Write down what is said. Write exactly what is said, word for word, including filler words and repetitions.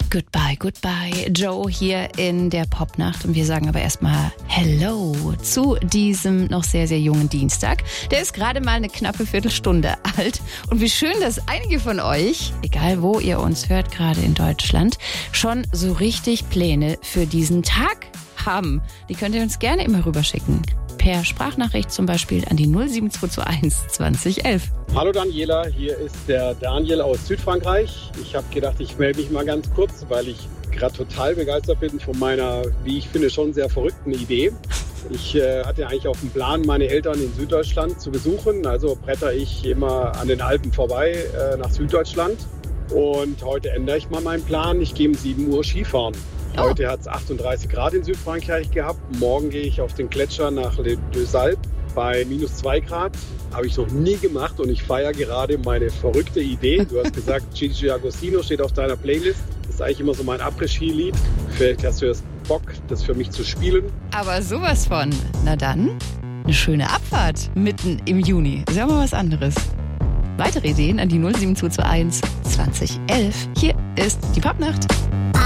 Goodbye, goodbye. Joe hier in der Popnacht. Und wir sagen aber erstmal Hello zu diesem noch sehr, sehr jungen Dienstag. Der ist gerade mal eine knappe Viertelstunde alt. Und wie schön, dass einige von euch, egal wo ihr uns hört, gerade in Deutschland, schon so richtig Pläne für diesen Tag haben. Die könnt ihr uns gerne immer rüberschicken. Per Sprachnachricht zum Beispiel an die null sieben zwei zwei eins zwanzig elf. Hallo Daniela, hier ist der Daniel aus Südfrankreich. Ich habe gedacht, ich melde mich mal ganz kurz, weil ich gerade total begeistert bin von meiner, wie ich finde, schon sehr verrückten Idee. Ich äh, hatte eigentlich auch einen Plan, meine Eltern in Süddeutschland zu besuchen. Also bretter ich immer an den Alpen vorbei äh, nach Süddeutschland. Und heute ändere ich mal meinen Plan. Ich gehe um sieben Uhr Skifahren. Oh. Heute hat es achtunddreißig Grad in Südfrankreich gehabt. Morgen gehe ich auf den Gletscher nach Les Deux Alpes bei minus zwei Grad. Habe ich noch nie gemacht und ich feiere gerade meine verrückte Idee. Du hast gesagt, Gigi D'Agostino steht auf deiner Playlist. Das ist eigentlich immer so mein Après-Ski-Lied. Vielleicht hast du jetzt Bock, das für mich zu spielen. Aber sowas von. Na dann, eine schöne Abfahrt mitten im Juni. Ist ja mal was anderes. Weitere Ideen an die null sieben zwei zwei eins zwanzig elf. Hier ist die Popnacht.